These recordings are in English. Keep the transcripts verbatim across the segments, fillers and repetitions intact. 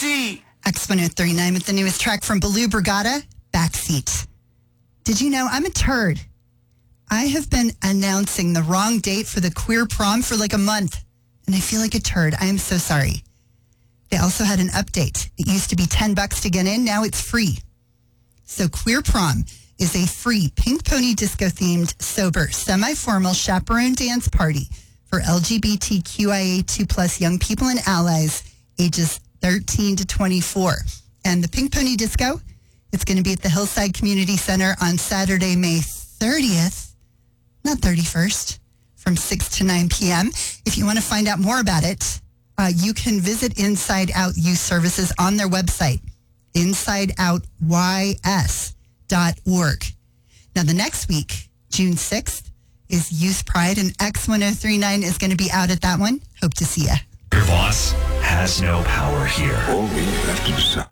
G. X one oh three point nine with the newest track from Baloo Brigada, Backseat. Did you know I'm a turd? I have been announcing the wrong date for the queer prom for like a month, and I feel like a turd. I am so sorry. They also had an update. It used to be ten bucks to get in. Now it's free. So Queer Prom is a free Pink Pony Disco themed, sober, semi-formal chaperone dance party for L G B T Q I A two plus young people and allies ages thirteen to twenty-four. And the Pink Pony Disco, it's going to be at the Hillside Community Center on Saturday, May thirtieth, not thirty-first, from six to nine p.m. If you want to find out more about it, uh, you can visit Inside Out Youth Services on their website, inside out y s dot org. Now, the next week, June sixth, is Youth Pride, and X one oh three point nine is going to be out at that one. Hope to see ya. Your boss has no power here. All we have to decide.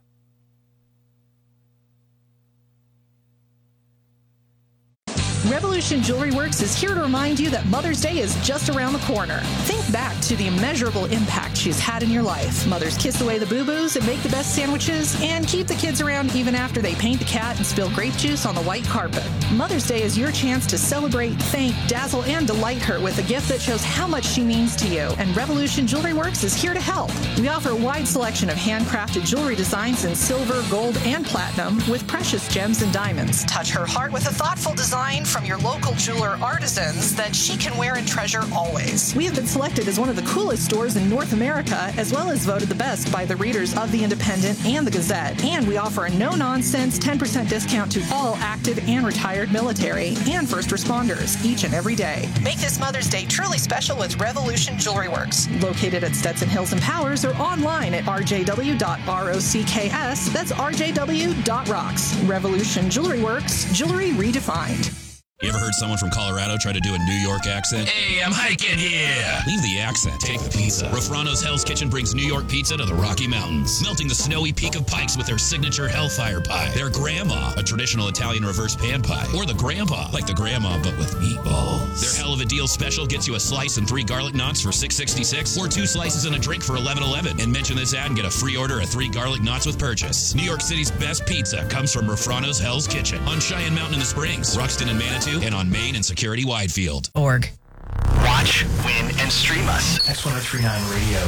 Revolution Jewelry Works is here to remind you that Mother's Day is just around the corner. Think back to the immeasurable impact she's had in your life. Mothers kiss away the boo-boos and make the best sandwiches and keep the kids around even after they paint the cat and spill grape juice on the white carpet. Mother's Day is your chance to celebrate, thank, dazzle, and delight her with a gift that shows how much she means to you. And Revolution Jewelry Works is here to help. We offer a wide selection of handcrafted jewelry designs in silver, gold, and platinum with precious gems and diamonds. Touch her heart with a thoughtful design from your local jeweler artisans that she can wear and treasure always. We have been selected as one of the coolest stores in North America, as well as voted the best by the readers of The Independent and The Gazette. And we offer a no-nonsense ten percent discount to all active and retired military and first responders each and every day. Make this Mother's Day truly special with Revolution Jewelry Works, located at Stetson Hills and Powers, or online at r j w dot rocks. That's r j w dot rocks. Revolution Jewelry Works, jewelry redefined. You ever heard someone from Colorado try to do a New York accent? Hey, I'm hiking here. Leave the accent. Take the pizza. Rafrano's Hell's Kitchen brings New York pizza to the Rocky Mountains, melting the snowy peak of Pikes with their signature Hellfire Pie, their Grandma, a traditional Italian reverse pan pie, or the Grandpa, like the Grandma but with meatballs. Their Hell of a Deal special gets you a slice and three garlic knots for six sixty-six, or two slices and a drink for eleven eleven. And mention this ad and get a free order of three garlic knots with purchase. New York City's best pizza comes from Rafrano's Hell's Kitchen on Cheyenne Mountain in the Springs, Ruxton and Manitou, and on Main and Security Widefield. Org. Watch, win, and stream us. X one oh three point nine Radio.